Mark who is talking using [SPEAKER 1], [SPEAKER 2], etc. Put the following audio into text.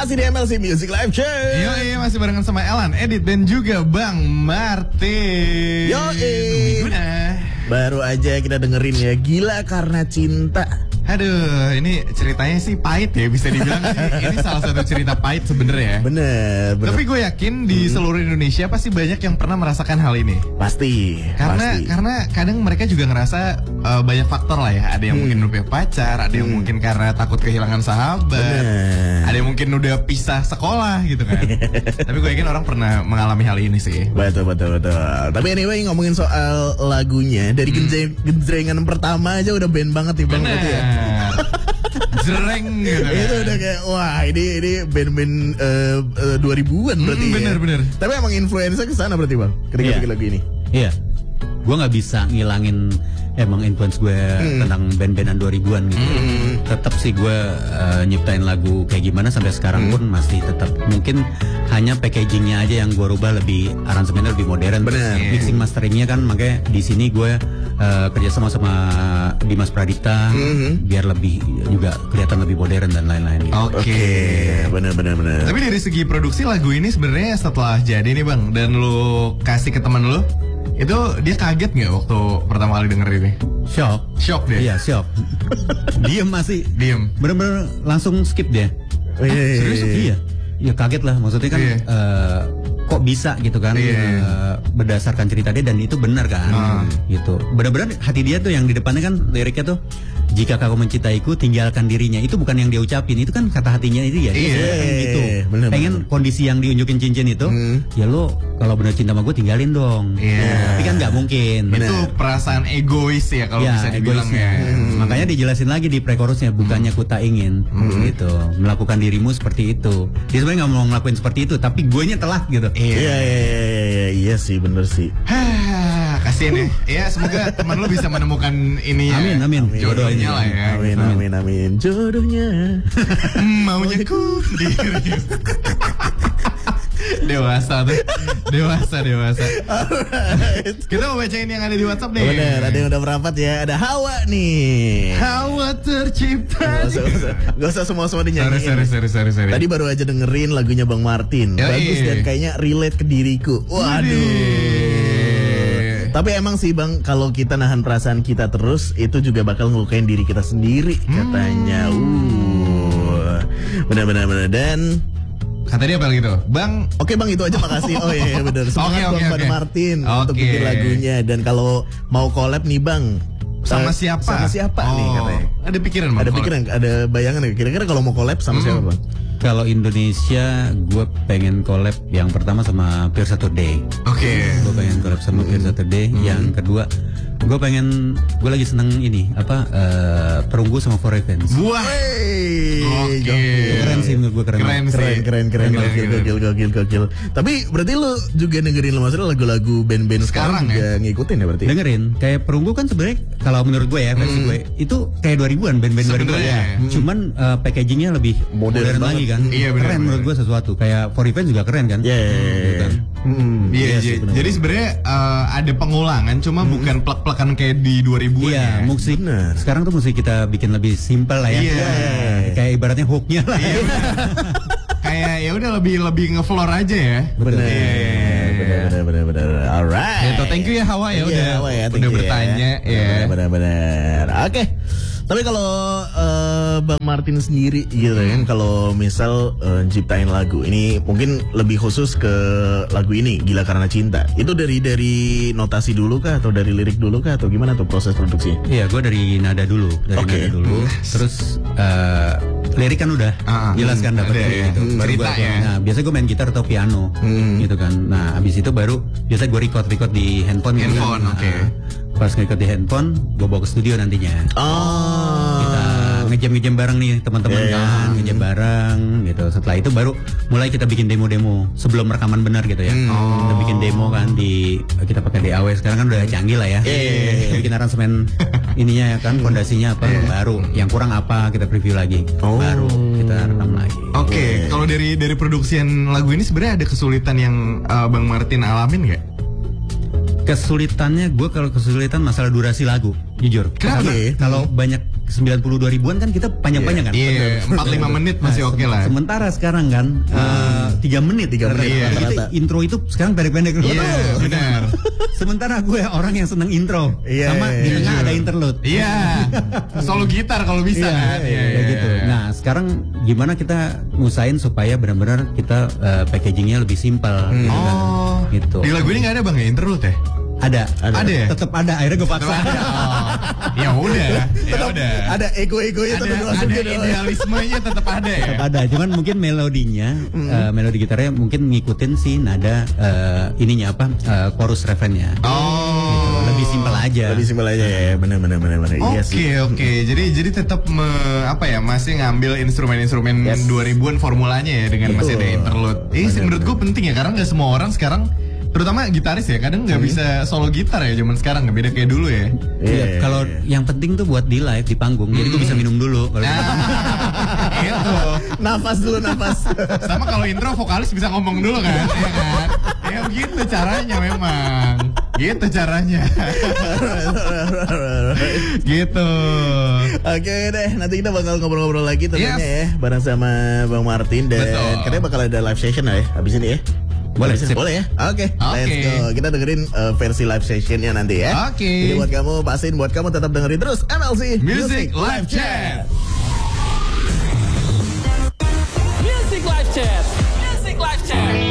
[SPEAKER 1] Masih di MLC Music Live Show.
[SPEAKER 2] Yo, masih barengan sama Elan, Edit dan juga Bang Martin.
[SPEAKER 1] Yo,
[SPEAKER 2] Gimana?
[SPEAKER 1] baru aja kita dengerin ya, Gila Karena Cinta.
[SPEAKER 2] Aduh, ini ceritanya sih pahit ya, bisa dibilang sih. Ini salah satu cerita pahit sebenarnya ya.
[SPEAKER 1] Bener.
[SPEAKER 2] Tapi gue yakin di seluruh Indonesia pasti banyak yang pernah merasakan hal ini.
[SPEAKER 1] Pasti.
[SPEAKER 2] Karena kadang mereka juga ngerasa banyak faktor lah ya. Ada yang mungkin udah pacar, ada yang mungkin karena takut kehilangan sahabat, ada yang mungkin udah pisah sekolah gitu kan. Tapi gue yakin orang pernah mengalami hal ini sih.
[SPEAKER 1] Betul. Tapi anyway, ngomongin soal lagunya, dari genjrengan pertama aja udah band banget nih Bang. Berarti ya.
[SPEAKER 2] Jereng gitu kan.
[SPEAKER 1] Itu udah kayak wah ini band-band 2000-an berarti ya.
[SPEAKER 2] Bener.
[SPEAKER 1] Tapi emang influencer ke sana berarti Bang ketika bikin lagu ini.
[SPEAKER 3] Iya. Gue nggak bisa ngilangin emang influence gue tentang band-bandan 2000-an gitu. Tetap sih gue nyiptain lagu kayak gimana sampai sekarang pun masih tetap. Mungkin hanya packagingnya aja yang gue rubah, lebih aransemennya lebih modern.
[SPEAKER 1] Bener.
[SPEAKER 3] Mixing masteringnya kan, makanya di sini gue kerja sama Dimas Pradipta biar lebih juga kelihatan lebih modern dan lain-lain gitu.
[SPEAKER 2] Oke.
[SPEAKER 1] Bener.
[SPEAKER 2] Tapi dari segi produksi lagu ini sebenarnya setelah jadi nih Bang, dan lu kasih ke teman lu, itu dia kaget nggak waktu pertama kali denger ini? Shock dia?
[SPEAKER 3] Iya, shock. Diem. Bener-bener langsung skip dia.
[SPEAKER 1] Serius?
[SPEAKER 3] Iya. Ya kaget lah, maksudnya kan kok bisa gitu kan, berdasarkan cerita dia, dan itu benar kan, gitu. Benar-benar hati dia tuh yang di depannya kan liriknya tuh, jika kau mencintaiku tinggalkan dirinya, itu bukan yang dia ucapin, itu kan kata hatinya itu ya. Dia pengen gitu, pengen kondisi yang diunjukin cincin itu, ya lo kalau benar cinta sama gue tinggalin dong. Tapi kan nggak mungkin.
[SPEAKER 2] Itu perasaan egois ya kalau bisa dibilang ya.
[SPEAKER 3] Makanya dijelasin lagi di pre-chorusnya, bukannya ku tak ingin gitu melakukan dirimu seperti itu. Dia sebenarnya nggak mau ngelakuin seperti itu, tapi guenya telat gitu.
[SPEAKER 1] Iya sih, bener sih.
[SPEAKER 2] Kasian ya. Ya semoga teman lu bisa menemukan ini ya.
[SPEAKER 3] Amin.
[SPEAKER 2] Jodohnya lah ya.
[SPEAKER 1] Amin. Jodohnya.
[SPEAKER 2] Maunya ku sendiri. Dewasa. Alright. Kita mau bacain yang ada di WhatsApp nih.
[SPEAKER 1] Bener, ada yang udah merapat ya. Ada Hawa nih.
[SPEAKER 2] Hawa tercipta.
[SPEAKER 1] Gak usah semua dinyanyiin.
[SPEAKER 2] Sorry.
[SPEAKER 1] Tadi baru aja dengerin lagunya Bang Martin. Bagus dan kayaknya relate ke diriku. Waduh. Tapi emang sih Bang, kalau kita nahan perasaan kita terus, itu juga bakal ngelukain diri kita sendiri katanya. Benar. Dan
[SPEAKER 2] kata dia apa gitu, Bang?
[SPEAKER 1] Oke Bang, itu aja, makasih. Oh iya benar. Semangat Bang pada Martin untuk bikin lagunya. Dan kalau mau collab nih Bang,
[SPEAKER 2] sama siapa
[SPEAKER 1] nih katanya?
[SPEAKER 2] Ada pikiran Bang?
[SPEAKER 1] Ada bayangan ya. Kira-kira kalau mau collab sama siapa Bang?
[SPEAKER 3] Kalau Indonesia, gue pengen collab yang pertama sama Pure Saturday.
[SPEAKER 2] Oke.
[SPEAKER 3] Gue pengen collab sama Pure Saturday. Yang kedua, gue lagi seneng ini Perunggu sama For Revenge.
[SPEAKER 2] Wah.
[SPEAKER 3] Keren sih menurut gue,
[SPEAKER 1] keren. Gokil. Tapi berarti lu juga dengerin maksudnya lagu-lagu band-band sekarang juga ngikutin ya berarti?
[SPEAKER 3] Dengerin. Kayak Perunggu kan sebenarnya kalau menurut gue ya, versi gue itu kayak 2000-an, band-band 2000-an ya. Cuman packagingnya lebih modern lagi kan.
[SPEAKER 2] Iya,
[SPEAKER 3] keren menurut gue sesuatu. Kayak For Revenge juga keren kan.
[SPEAKER 1] Iya.
[SPEAKER 2] Jadi sebenarnya ada pengulangan, cuma bukan plek-plekan kayak di 2000-an.
[SPEAKER 3] Iya, musik. Sekarang tuh musik kita bikin lebih simpel lah ya. Kayak ibaratnya hooknya lah.
[SPEAKER 1] Kayak
[SPEAKER 2] ya udah lebih ngefloor aja ya.
[SPEAKER 1] Bener. Alright.
[SPEAKER 2] Gitu, thank you ya Hawa ya udah bertanya ya.
[SPEAKER 1] Bener. Oke. Tapi kalau Bang Martin sendiri gitu kan, kalau misal ciptain lagu ini, mungkin lebih khusus ke lagu ini Gila Karena Cinta, itu dari notasi dulu kah, atau dari lirik dulu kah, atau gimana tuh proses produksinya?
[SPEAKER 3] Iya, gue dari nada dulu, terus lirik kan udah jelas kan dapetnya gitu.
[SPEAKER 2] Ceritanya.
[SPEAKER 3] Nah, biasa gue main gitar atau piano gitu kan. Nah, abis itu baru biasa gue record di handphone gitu kan. Pas nge-record di handphone, gue bawa ke studio nantinya. Kita ngejam bareng nih teman-teman kan, ngejam bareng gitu. Setelah itu baru mulai kita bikin demo-demo sebelum rekaman benar gitu ya. Kita bikin demo kan kita pakai DAW, sekarang kan udah canggih lah ya. Bikin aransemen ininya ya kan, fondasinya apa baru, yang kurang apa kita preview lagi, baru kita rekam lagi.
[SPEAKER 2] Oke. Kalau dari produksian lagu ini sebenarnya ada kesulitan yang Bang Martin alamin nggak?
[SPEAKER 3] Kesulitannya, gue kalau kesulitan masalah durasi lagu, jujur.
[SPEAKER 2] Kenapa?
[SPEAKER 3] Kalau banyak 92 ribuan kan kita panjang-panjang kan.
[SPEAKER 2] Iya, 4-5 menit masih oke lah.
[SPEAKER 3] Sementara sekarang kan 3 menit.
[SPEAKER 1] 3 menit.
[SPEAKER 2] Iya.
[SPEAKER 3] Itu intro itu sekarang pendek-pendek.
[SPEAKER 2] Iya, benar.
[SPEAKER 3] Sementara gue orang yang seneng intro.
[SPEAKER 1] Iya,
[SPEAKER 3] Sama
[SPEAKER 1] iya,
[SPEAKER 3] di tengah
[SPEAKER 2] iya.
[SPEAKER 3] ada interlude.
[SPEAKER 2] Iya. Solo gitar kalau bisa kan. Iya,
[SPEAKER 3] Kayak gitu. Nah, sekarang gimana kita ngusahain supaya benar-benar kita packagingnya lebih simpel. Gitu kan.
[SPEAKER 2] Oh.
[SPEAKER 3] Gitu.
[SPEAKER 2] Di lagu ini nggak ada bang ya interlude ya?
[SPEAKER 3] Ada
[SPEAKER 2] ya?
[SPEAKER 3] Tetap ada. Akhirnya gue paksa.
[SPEAKER 2] Ya udah, ya udah.
[SPEAKER 1] Ada ego-egonya tetap
[SPEAKER 2] Ada
[SPEAKER 1] dimasukin.
[SPEAKER 2] idealismenya tetap ada ya.
[SPEAKER 3] Tetap ada. Cuman mungkin melodinya, melodi gitarnya mungkin ngikutin si nada ininya apa chorus refrennya.
[SPEAKER 2] Oh.
[SPEAKER 3] Gitu. Lebih simpel aja.
[SPEAKER 1] Lebih simpel aja ya, bener. Iya sih.
[SPEAKER 2] Oke. Jadi tetap masih ngambil instrumen-instrumen
[SPEAKER 1] Yes.
[SPEAKER 2] 2000-an formulanya ya dengan masih ada
[SPEAKER 1] Betul.
[SPEAKER 2] interlude. Ini sih menurut gue penting ya karena nggak semua orang sekarang terutama gitaris ya kadang nggak bisa solo gitar ya zaman sekarang nggak beda kayak dulu ya.
[SPEAKER 3] Iya, kalau yang penting tuh buat di live di panggung. Jadi gue bisa minum dulu. Kalau
[SPEAKER 2] Gitu.
[SPEAKER 1] Nafas dulu.
[SPEAKER 2] Sama kalau intro vokalis bisa ngomong dulu kan, ya kan? Ya begitu caranya memang. Gitu caranya. Gitu.
[SPEAKER 1] Oke deh, nanti kita bakal ngobrol-ngobrol lagi tentunya
[SPEAKER 2] Yes.
[SPEAKER 1] ya, bareng sama Bang Martin dan
[SPEAKER 2] Betul.
[SPEAKER 1] katanya bakal ada live session lah ya, habis ini ya.
[SPEAKER 3] Boleh,
[SPEAKER 1] Habis ini,
[SPEAKER 3] sip.
[SPEAKER 1] boleh ya. Oke, let's
[SPEAKER 2] Oke.
[SPEAKER 1] go. Kita dengerin versi live sessionnya nanti ya.
[SPEAKER 2] Oke.
[SPEAKER 1] Jadi buat kamu, pastiin buat kamu tetap dengerin terus MLC
[SPEAKER 2] Music Live Chat.
[SPEAKER 4] Music Live Chat. Music Live Chat.